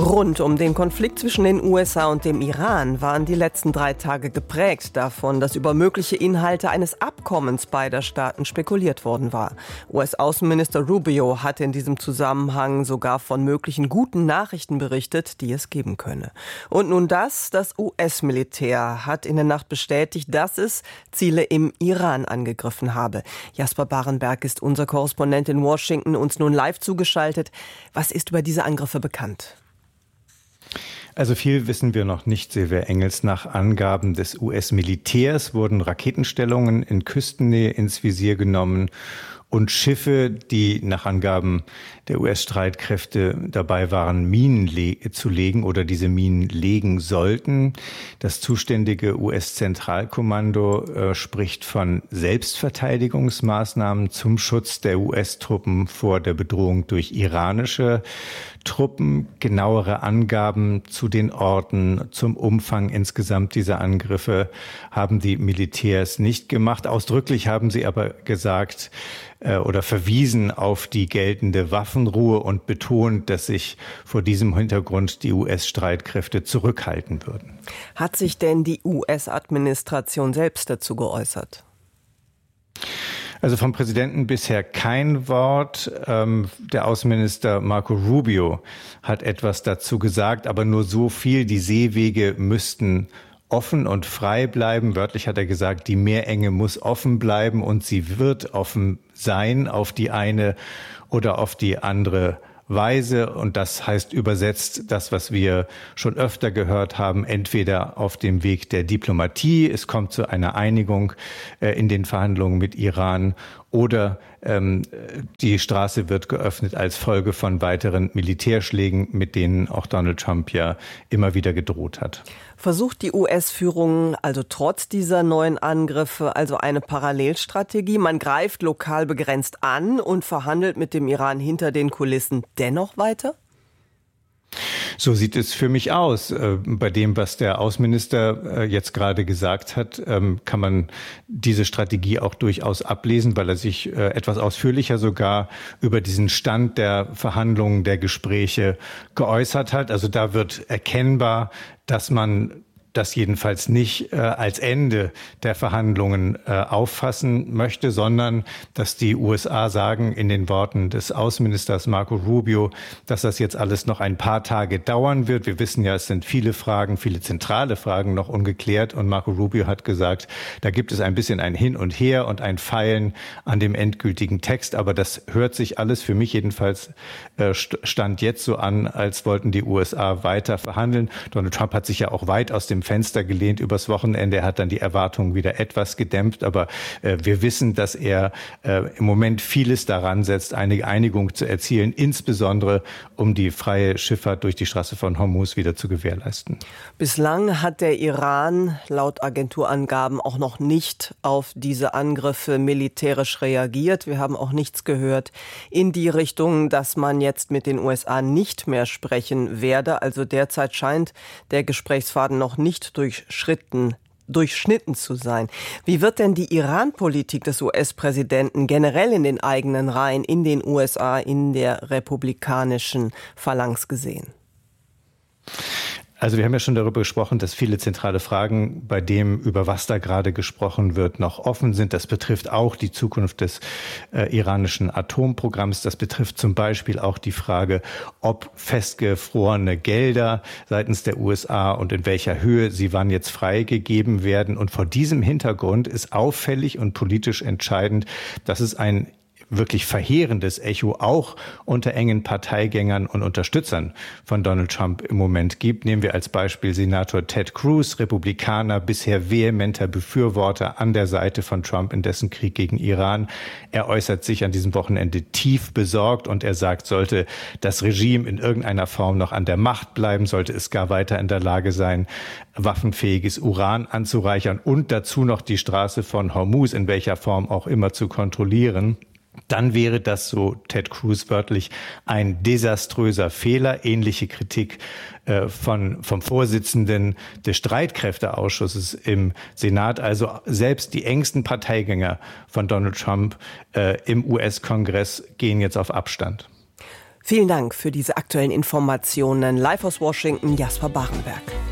Rund um den Konflikt zwischen den USA und dem Iran waren die letzten 3 Tage geprägt davon, dass über mögliche Inhalte eines Abkommens beider Staaten spekuliert worden war. US-Außenminister Rubio hat in diesem Zusammenhang sogar von möglichen guten Nachrichten berichtet, die es geben könne. Und nun das US-Militär hat in der Nacht bestätigt, dass es Ziele im Iran angegriffen habe. Jasper Barenberg ist unser Korrespondent in Washington, uns nun live zugeschaltet. Was ist über diese Angriffe bekannt? Also viel wissen wir noch nicht, Silvia Engels. Nach Angaben des US-Militärs wurden Raketenstellungen in Küstennähe ins Visier genommen und Schiffe, die nach Angaben der US-Streitkräfte dabei waren, Minen zu legen oder diese Minen legen sollten. Das zuständige US-Zentralkommando spricht von Selbstverteidigungsmaßnahmen zum Schutz der US-Truppen vor der Bedrohung durch iranische Truppen. Genauere Angaben zu den Orten, zum Umfang insgesamt dieser Angriffe haben die Militärs nicht gemacht. Ausdrücklich haben sie aber gesagt oder verwiesen auf die geltende Waffenruhe und betont, dass sich vor diesem Hintergrund die US-Streitkräfte zurückhalten würden. Hat sich denn die US-Administration selbst dazu geäußert? Also vom Präsidenten bisher kein Wort. Der Außenminister Marco Rubio hat etwas dazu gesagt, aber nur so viel: Die Seewege müssten offen und frei bleiben. Wörtlich hat er gesagt, die Meerenge muss offen bleiben und sie wird offen sein auf die eine oder auf die andere Weise. Und das heißt übersetzt das, was wir schon öfter gehört haben, entweder auf dem Weg der Diplomatie, es kommt zu einer Einigung in den Verhandlungen mit Iran, oder die Straße wird geöffnet als Folge von weiteren Militärschlägen, mit denen auch Donald Trump ja immer wieder gedroht hat. Versucht die US-Führung also trotz dieser neuen Angriffe also eine Parallelstrategie? Man greift lokal begrenzt an und verhandelt mit dem Iran hinter den Kulissen dennoch weiter? So sieht es für mich aus. Bei dem, was der Außenminister jetzt gerade gesagt hat, kann man diese Strategie auch durchaus ablesen, weil er sich etwas ausführlicher sogar über diesen Stand der Verhandlungen, der Gespräche geäußert hat. Also da wird erkennbar, dass man das jedenfalls nicht als Ende der Verhandlungen auffassen möchte, sondern dass die USA sagen in den Worten des Außenministers Marco Rubio, dass das jetzt alles noch ein paar Tage dauern wird. Wir wissen ja, es sind viele Fragen, viele zentrale Fragen noch ungeklärt, und Marco Rubio hat gesagt, da gibt es ein bisschen ein Hin und Her und ein Feilen an dem endgültigen Text, aber das hört sich alles für mich jedenfalls Stand jetzt so an, als wollten die USA weiter verhandeln. Donald Trump hat sich ja auch weit aus dem Fenster gelehnt übers Wochenende. Er hat dann die Erwartungen wieder etwas gedämpft. Aber wir wissen, dass er im Moment vieles daran setzt, eine Einigung zu erzielen, insbesondere um die freie Schifffahrt durch die Straße von Hormuz wieder zu gewährleisten. Bislang hat der Iran laut Agenturangaben auch noch nicht auf diese Angriffe militärisch reagiert. Wir haben auch nichts gehört in die Richtung, dass man jetzt mit den USA nicht mehr sprechen werde. Also derzeit scheint der Gesprächsfaden noch nicht durchschnitten zu sein. Wie wird denn die Iran-Politik des US-Präsidenten generell in den eigenen Reihen, in den USA, in der republikanischen Phalanx gesehen? Also wir haben ja schon darüber gesprochen, dass viele zentrale Fragen bei dem, über was da gerade gesprochen wird, noch offen sind. Das betrifft auch die Zukunft des iranischen Atomprogramms. Das betrifft zum Beispiel auch die Frage, ob festgefrorene Gelder seitens der USA und in welcher Höhe sie wann jetzt freigegeben werden. Und vor diesem Hintergrund ist auffällig und politisch entscheidend, dass es ein wirklich verheerendes Echo auch unter engen Parteigängern und Unterstützern von Donald Trump im Moment gibt. Nehmen wir als Beispiel Senator Ted Cruz, Republikaner, bisher vehementer Befürworter an der Seite von Trump in dessen Krieg gegen Iran. Er äußert sich an diesem Wochenende tief besorgt und er sagt, sollte das Regime in irgendeiner Form noch an der Macht bleiben, sollte es gar weiter in der Lage sein, waffenfähiges Uran anzureichern und dazu noch die Straße von Hormuz in welcher Form auch immer zu kontrollieren, dann wäre das, so Ted Cruz wörtlich, ein desaströser Fehler. Ähnliche Kritik vom Vorsitzenden des Streitkräfteausschusses im Senat. Also selbst die engsten Parteigänger von Donald Trump im US-Kongress gehen jetzt auf Abstand. Vielen Dank für diese aktuellen Informationen. Live aus Washington, Jasper Barenberg.